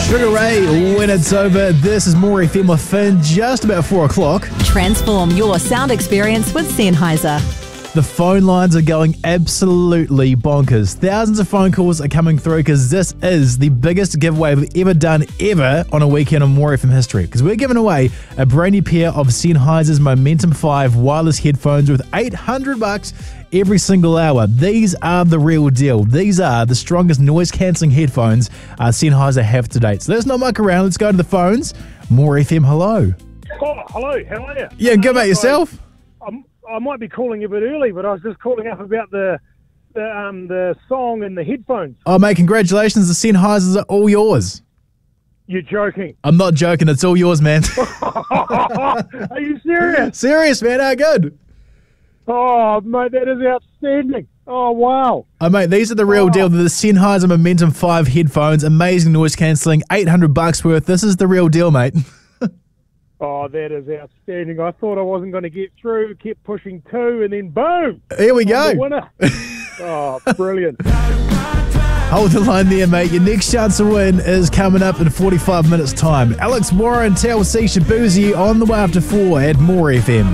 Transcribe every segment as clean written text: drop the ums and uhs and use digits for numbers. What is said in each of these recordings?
Sugar Ray, when it's over. This is More FM with Finn, just about 4 o'clock. Transform your sound experience with Sennheiser. The phone lines are going absolutely bonkers. Thousands of phone calls are coming through because this is the biggest giveaway we've ever done on a weekend on More FM history. Because we're giving away a brand new pair of Sennheiser's Momentum 5 wireless headphones with $800 every single hour. These are the real deal. These are the strongest noise-cancelling headphones Sennheiser have to date. So let's not muck around. Let's go to the phones. More FM, hello. Oh, hello. How are you? Yeah, good mate. Yourself? I might be calling a bit early, but I was just calling up about the song and the headphones. Oh, mate, congratulations. The Sennheisers are all yours. You're joking. I'm not joking. It's all yours, man. Are you serious? Serious, man. How good? Oh, mate, that is outstanding. Oh, wow. Oh, mate, these are the real deal. They're the Sennheiser Momentum 5 headphones. Amazing noise cancelling. $800 worth. This is the real deal, mate. Oh, that is outstanding. I thought I wasn't going to get through, kept pushing 2, and then boom. Here we go. I'm the winner. Oh, brilliant. Hold the line there, mate. Your next chance to win is coming up in 45 minutes' time. Alex Warren, TLC Shabuzi on the way after 4 at More FM.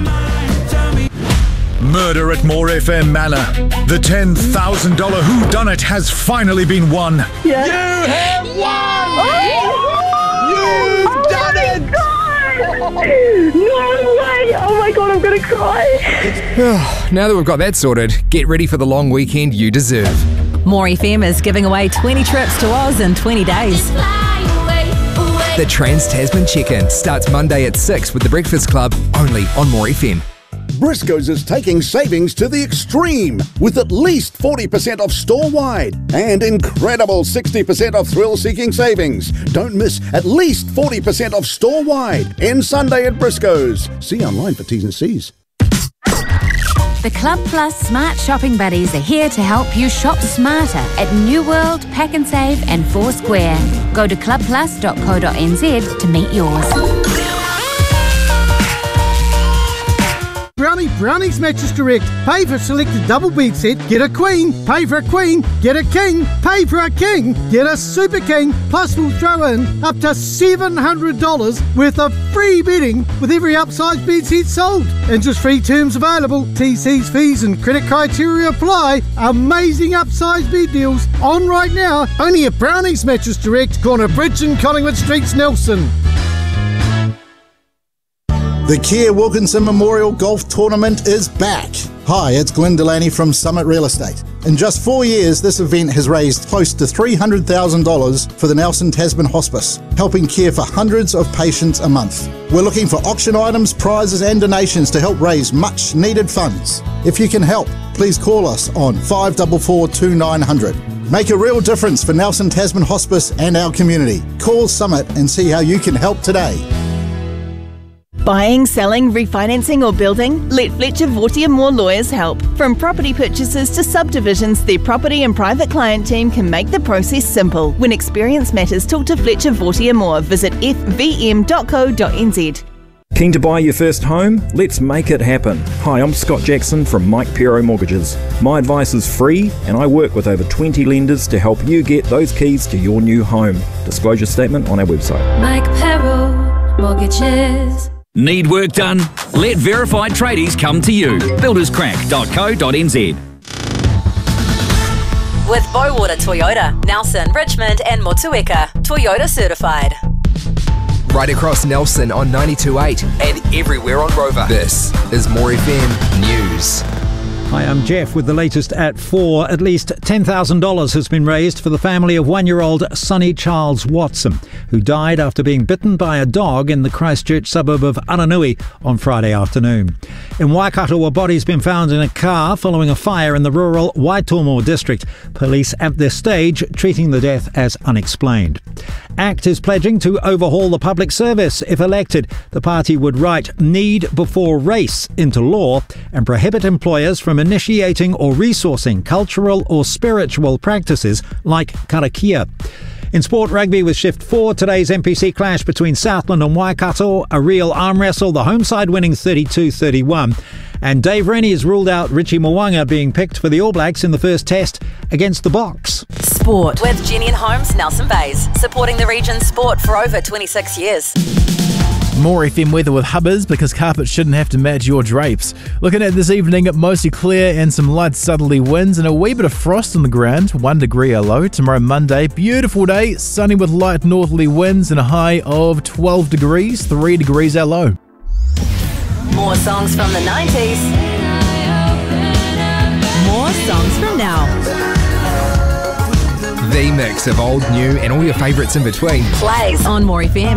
Murder at More FM Manor. The $10,000 whodunit has finally been won. Yeah. You have won! You've done it! God. No way! Oh my God, I'm going to cry. Now that we've got that sorted, get ready for the long weekend you deserve. More FM is giving away 20 trips to Oz in 20 days. The Trans-Tasman Check-In starts Monday at 6 with The Breakfast Club, only on More FM. Briscoe's is taking savings to the extreme with at least 40% off store-wide and incredible 60% off thrill-seeking savings. Don't miss at least 40% off store-wide and Sunday at Briscoe's. See online for T's and C's. The Club Plus Smart Shopping Buddies are here to help you shop smarter at New World, Pack and Save and Foursquare. Go to clubplus.co.nz to meet yours. Brownie's Mattress Direct. Pay for selected double bed set, get a queen. Pay for a queen, get a king. Pay for a king, get a super king. Plus we'll throw in up to $700 worth of free bedding with every upsized bed set sold. Interest-free terms available. TC's fees and credit criteria apply. Amazing upsized bed deals on right now. Only at Brownie's Mattress Direct, corner Bridge and Collingwood Streets, Nelson. The Kia Wilkinson Memorial Golf Tournament is back. Hi, it's Glenn Delaney from Summit Real Estate. In just 4 years, this event has raised close to $300,000 for the Nelson Tasman Hospice, helping care for hundreds of patients a month. We're looking for auction items, prizes and donations to help raise much needed funds. If you can help, please call us on 544 2900. Make a real difference for Nelson Tasman Hospice and our community. Call Summit and see how you can help today. Buying, selling, refinancing or building? Let Fletcher Vortier Moore Lawyers help. From property purchases to subdivisions, their property and private client team can make the process simple. When experience matters, talk to Fletcher Vortier Moore. Visit fvm.co.nz. Keen to buy your first home? Let's make it happen. Hi, I'm Scott Jackson from Mike Pero Mortgages. My advice is free and I work with over 20 lenders to help you get those keys to your new home. Disclosure statement on our website. Mike Pero Mortgages. Need work done? Let verified tradies come to you. builderscrack.co.nz. With Bowater Toyota, Nelson, Richmond and Motueka. Toyota certified. Right across Nelson on 92.8 and everywhere on Rover. This is More FM News. Hi, I'm Jeff with the latest at 4. At least $10,000 has been raised for the family of 1-year-old Sonny Charles Watson, who died after being bitten by a dog in the Christchurch suburb of Aranui on Friday afternoon. In Waikato, a body's been found in a car following a fire in the rural Waitomo district. Police at this stage treating the death as unexplained. ACT is pledging to overhaul the public service. If elected, the party would write need before race into law and prohibit employers from initiating or resourcing cultural or spiritual practices like karakia. In sport rugby with Shift 4, today's NPC clash between Southland and Waikato, a real arm wrestle, the home side winning 32-31. And Dave Rennie has ruled out Richie Mwanga being picked for the All Blacks in the first test against the Box. Sport with Jenny and Holmes, Nelson Bays, supporting the region's sport for over 26 years. More FM weather with Hubbers, because carpet shouldn't have to match your drapes. Looking at this evening, mostly clear and some light southerly winds and a wee bit of frost on the ground, 1 degree a low. Tomorrow Monday, beautiful day, sunny with light northerly winds and a high of 12 degrees, 3 degrees our low. More songs from the 90s. More songs from now. The mix of old, new and all your favourites in between. Plays on More FM.